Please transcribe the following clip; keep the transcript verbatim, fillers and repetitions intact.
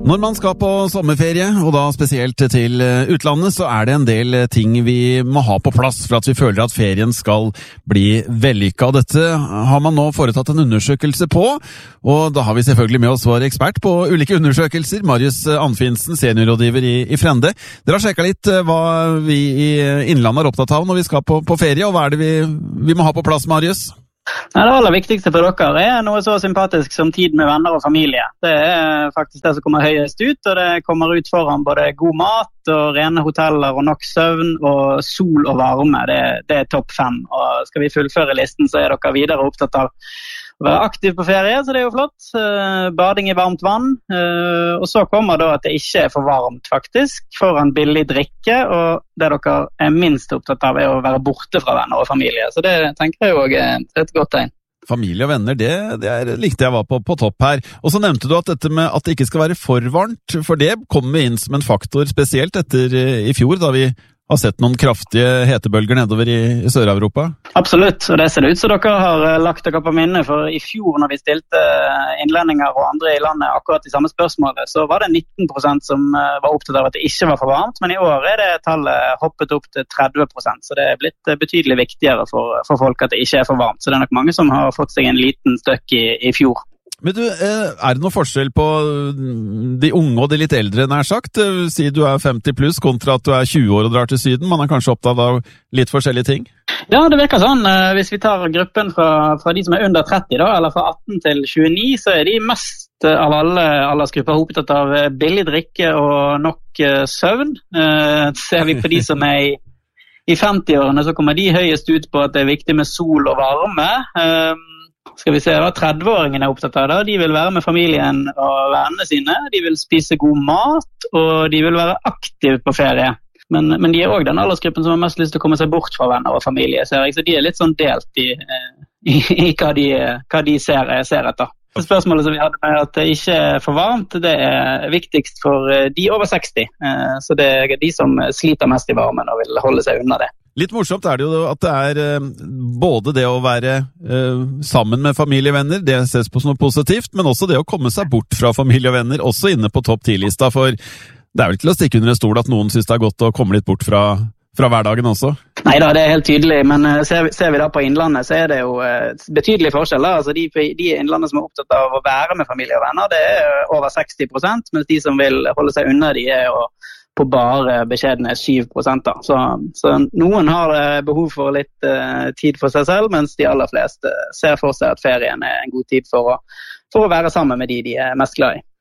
Når man skal på sommerferie, og da spesielt til utlandet, så er det en del ting vi må ha på plass for at vi føler at ferien skal bli vellykket. Dette har man nå foretatt en undersøkelse på, og da har vi selvfølgelig med oss vår ekspert på ulike undersøkelser, Marius Anfinsen, seniorrådgiver i, i Frende. Dere har sjekket litt hva vi i Innlandet er opptatt av når vi skal på, på ferie, og hva er det vi, vi må ha på plass, Marius? Nei, det aller viktigste for dere er noe så sympatisk som tid med venner og familie. Det er faktisk det som kommer høyest ut, og det kommer ut foran både god mat og rene hoteller og nok søvn og sol og varme. Det, det er topp fem, og skal vi fullføre listen så er dere videre opptatt av å være aktiv på ferie, så det er jo flott. Bading i varmt vann, og så kommer da at det ikke er for varmt faktisk, for en billig drikke, og det dere er minst opptatt av er å være borte fra venner og familie. Så det tenker jeg jo er et godt tegn. Familie og venner, det, det er, likte jeg var på, på topp her. Og så nevnte du at dette med at det ikke skal være for varmt, for det kommer inn som en faktor spesielt etter i fjor, da vi har sett noen kraftige hetebølger nedover i, i Sør-Europa. Absolutt, og det ser det ut så dere har lagt dere på minne, for i fjor når vi stilte innlendinger og andre i landet akkurat i samme spørsmålet, så var det nitten prosent som var opptatt av at det ikke var for varmt, men i år er det tallet hoppet opp til tretti prosent, så det er blitt betydelig viktigere for, for folk at det ikke er for varmt. Så det er nok mange som har fått seg en liten støkk i, i fjor. Men du, er det noe forskjell på de unge og de litt eldre, nær sagt? Si du er femti pluss kontra at du er tjue år og drar til Syden. Man er kanskje opptatt av litt forskjellige ting? Ja, det virker sånn. Hvis vi tar gruppen fra, fra de som er under tretti, da, eller fra atten til tjueni, så er de mest av alle aldersgrupper opptatt av billig drikke og nok søvn. Ser vi på de som er i, i femti-årene, så kommer de høyest ut på at det er viktig med sol og varme. Skal vi se hva tretti-åringene er opptatt av da. De vil være med familien og vennene sine, de vil spise god mat, og de vil være aktive på ferie. Men, men de er også den aldersgruppen som har mest lyst til å komme seg bort fra venner og familie, ser jeg. Så de er litt sånn delt i, i, i hva, de, hva de ser, ser etter. Det spørsmålet som vi hadde med at det ikke er for varmt, det er viktigst for de over seksti. Så det er de som sliter mest i varmen og vil holde seg unna det. Litt morsomt er det jo at det er eh, både det å være eh, sammen med familie og venner, det ses på som noe positivt, men også det å komme seg bort fra familie og venner, også inne på topp ti-lista, for det er vel ikke til å stikke under en stol at noen synes det er godt å komme litt bort fra, fra hverdagen også? Neida, det er helt tydelig, men ser vi, ser vi da på Innlandet, så er det jo eh, betydelig forskjell. Altså de, de Innlandet som er opptatt av å være med familie og venner, det er over seksti prosent, mens de som vil holde seg unna, de er jo på bare beskjedne syv prosent. Så, så noen har behov for litt uh, tid for seg selv, mens de aller fleste ser for seg at ferien er en god tid for å, for å være sammen med de de er mest glad i.